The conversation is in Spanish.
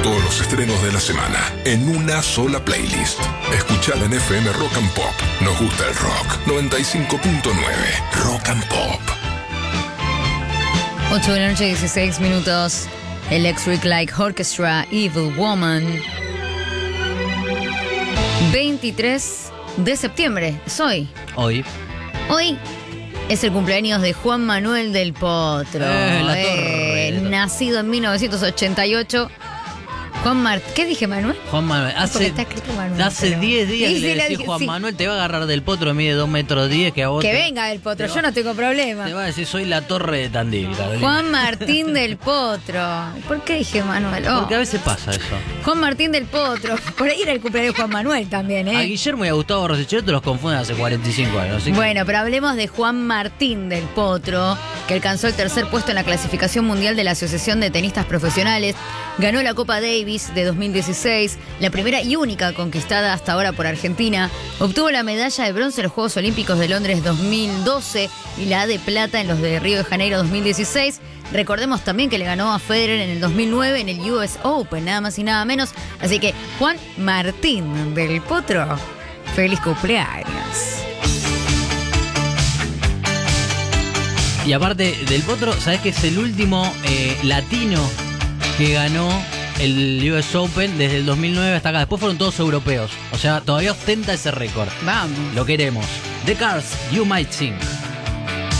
Todos los estrenos de la semana en una sola playlist. Escuchala en FM Rock and Pop. Nos gusta el rock. 95.9 Rock and Pop. 8 de la noche, 16 minutos. Electric Light Orchestra, Evil Woman. 23 de septiembre, es hoy. Hoy Es el cumpleaños de Juan Manuel del Potro. La torre. Nacido en 1988. ¿Qué dije, Manuel? Juan Manuel. Porque está escrito Manuel, Hace pero- 10 días Sí, que sí, le la decís dije, Juan sí. Manuel, te va a agarrar del Potro, mide 2 metros 10, que a vos Que te, venga el Potro, te yo va- no tengo problema. te va a decir, soy la torre de Tandil, Carolina. Juan Martín del Potro. ¿Por qué dije Manuel? Oh. Porque a veces pasa eso. Juan Martín del Potro. Por ahí era el cumpleaños de Juan Manuel también, A ¿eh? Guillermo y a Gustavo Rosichetto los confunden hace 45 años. Así que- Bueno, pero hablemos de Juan Martín del Potro, que alcanzó el tercer puesto en la clasificación mundial de la Asociación de Tenistas Profesionales. Ganó la Copa Davis de 2016, la primera y única conquistada hasta ahora por Argentina. Obtuvo la medalla de bronce en los Juegos Olímpicos de Londres 2012 y la de plata en los de Río de Janeiro 2016. Recordemos también que le ganó a Federer en el 2009 en el US Open, nada más y nada menos. Así que Juan Martín del Potro, feliz cumpleaños. Y aparte del Potro, ¿sabés que es el último latino que ganó el US Open desde el 2009 hasta acá? Después fueron todos europeos. O sea, todavía ostenta ese récord. Vamos. Lo queremos. The Cars, You Might Sing.